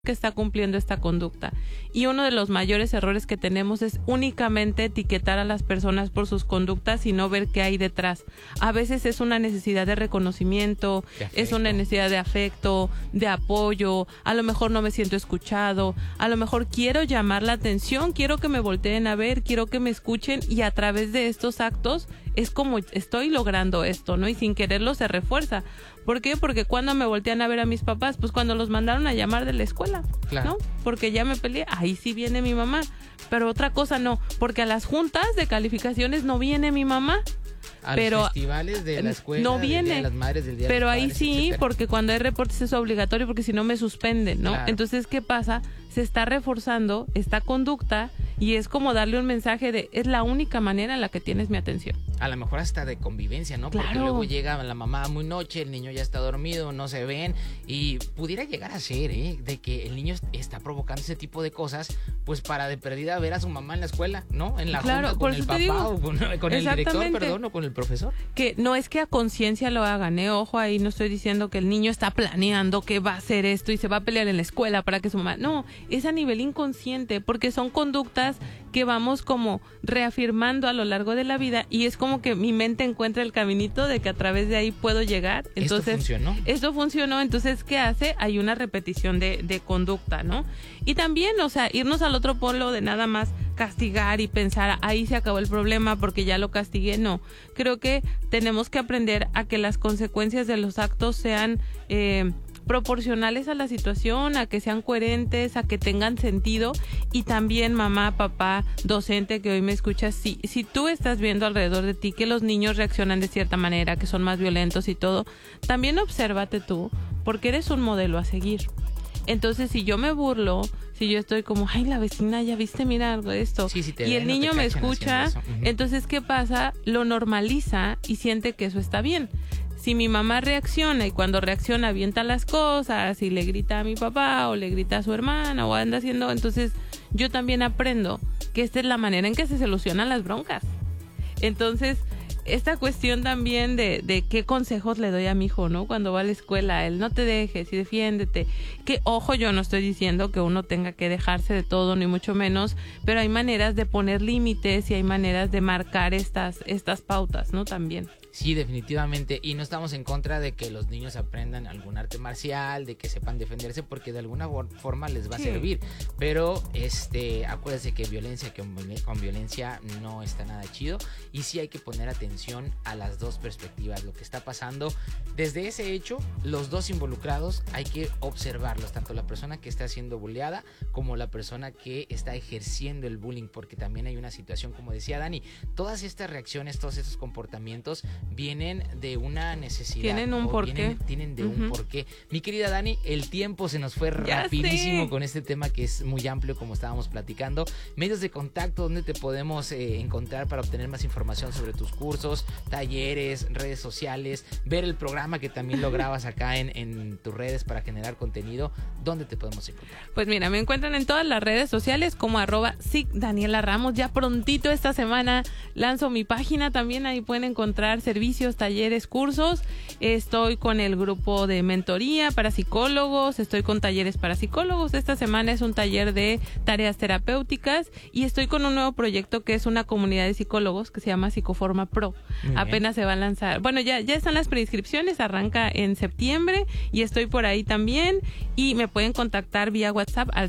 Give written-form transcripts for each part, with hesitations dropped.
que está cumpliendo esta conducta. Y uno de los mayores errores que tenemos es únicamente etiquetar a las personas por sus conductas y no ver qué hay detrás. A veces es una necesidad de reconocimiento, es una necesidad de afecto, de apoyo, a lo mejor no me siento escuchado, a lo mejor quiero llamar la atención, quiero que me volteen a ver, quiero que me escuchen, y a través de estos actos es como estoy logrando esto, ¿no? Y sin quererlo se refuerza. ¿Por qué? Porque cuando me voltean a ver a mis papás, pues cuando los mandaron a llamar de la escuela, claro, ¿no? Porque ya me peleé, ahí sí viene mi mamá. Pero otra cosa no, porque a las juntas de calificaciones no viene mi mamá. A los festivales de la escuela, no viene, del Día de las Madres, del Día pero de los ahí Padres, sí, etcétera. porque cuando hay reportes es obligatorio, porque si no me suspenden, ¿no? Claro. Entonces, ¿qué pasa? Se está reforzando esta conducta y es como darle un mensaje de es la única manera en la que tienes mi atención. A lo mejor hasta de convivencia, ¿no? Claro. Porque luego llega la mamá muy noche, el niño ya está dormido, no se ven, y pudiera llegar a ser, de que el niño está provocando ese tipo de cosas, pues para de perdida ver a su mamá en la escuela, ¿no? En la junta con el papá o con el director, perdón, o con el profesor. Que no es que a conciencia lo hagan, ojo, ahí no estoy diciendo que el niño está planeando que va a hacer esto y se va a pelear en la escuela para que su mamá, no, es a nivel inconsciente, porque son conductas que vamos como reafirmando a lo largo de la vida y es como que mi mente encuentra el caminito de que a través de ahí puedo llegar. Entonces, esto funcionó, entonces, ¿qué hace? Hay una repetición de conducta, ¿no? Y también, o sea, irnos al otro polo de nada más castigar y pensar, ahí se acabó el problema porque ya lo castigué, no. Creo que tenemos que aprender a que las consecuencias de los actos sean proporcionales a la situación, a que sean coherentes, a que tengan sentido. Y también mamá, papá, docente que hoy me escuchas, si tú estás viendo alrededor de ti que los niños reaccionan de cierta manera, que son más violentos y todo, también obsérvate tú, porque eres un modelo a seguir. Entonces, si yo me burlo, si yo estoy como, ay, la vecina, ya viste, mira algo de esto, sí, y el niño me escucha, entonces, ¿qué pasa? Lo normaliza y siente que eso está bien. Si mi mamá reacciona y cuando reacciona avienta las cosas y le grita a mi papá o le grita a su hermana o anda haciendo, entonces yo también aprendo que esta es la manera en que se solucionan las broncas. Entonces, esta cuestión también de qué consejos le doy a mi hijo, ¿no? Cuando va a la escuela, él no te dejes y defiéndete. Que, ojo, yo no estoy diciendo que uno tenga que dejarse de todo, ni mucho menos, pero hay maneras de poner límites y hay maneras de marcar estas pautas, ¿no? También. Sí, definitivamente, y no estamos en contra de que los niños aprendan algún arte marcial, de que sepan defenderse, porque de alguna forma les va a servir, pero acuérdense que violencia con violencia no está nada chido, y sí hay que poner atención a las dos perspectivas, lo que está pasando desde ese hecho, los dos involucrados hay que observarlos, tanto la persona que está siendo bulleada como la persona que está ejerciendo el bullying, porque también hay una situación, como decía Dani, todas estas reacciones, todos estos comportamientos vienen de una necesidad. Tienen un porqué. Tienen de un porqué. Mi querida Dani, el tiempo se nos fue rapidísimo con este tema que es muy amplio, como estábamos platicando. Medios de contacto, ¿dónde te podemos encontrar para obtener más información sobre tus cursos, talleres, redes sociales, ver el programa que también lo grabas acá en tus redes para generar contenido? ¿Dónde te podemos encontrar? Pues mira, me encuentran en todas las redes sociales como @SICDanielaRamos. Ya prontito esta semana lanzo mi página, también ahí pueden encontrar servicios, talleres, cursos. Estoy con el grupo de mentoría para psicólogos, estoy con talleres para psicólogos. Esta semana es un taller de tareas terapéuticas y estoy con un nuevo proyecto que es una comunidad de psicólogos que se llama Psicoforma Pro. Apenas se va a lanzar. Bueno, ya están las preinscripciones, arranca en septiembre y estoy por ahí también y me pueden contactar vía WhatsApp al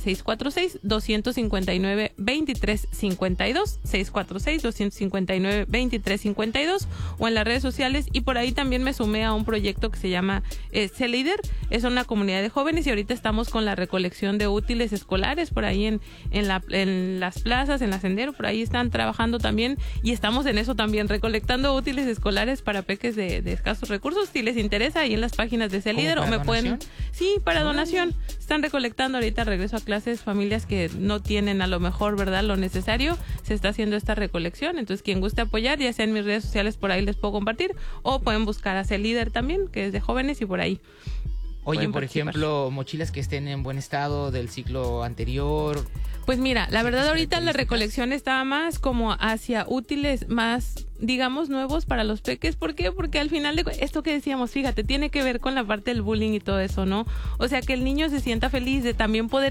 646-259-2352, 646-259-2352 o en las redes sociales, y por ahí también me sumé a un proyecto que se llama Sé Líder. Es una comunidad de jóvenes y ahorita estamos con la recolección de útiles escolares por ahí en las plazas, en la Sendero, por ahí están trabajando también y estamos en eso también, recolectando útiles escolares para peques de escasos recursos. Si les interesa, ahí en las páginas de Sé Líder o me pueden... Sí, para donación. Están recolectando ahorita, regreso a clases, familias que no tienen a lo mejor, ¿verdad?, lo necesario. Se está haciendo esta recolección, entonces quien guste apoyar, ya sea en mis redes sociales, por ahí les puedo compartir, o pueden buscar a Sé Líder también, que es de jóvenes, y por ahí. Oye, por ejemplo, mochilas que estén en buen estado del ciclo anterior. Pues mira, la verdad ahorita la recolección estaba más como hacia útiles más, digamos, nuevos para los peques. ¿Por qué? Porque al final de esto que decíamos, fíjate, tiene que ver con la parte del bullying y todo eso, ¿no? O sea, que el niño se sienta feliz de también poder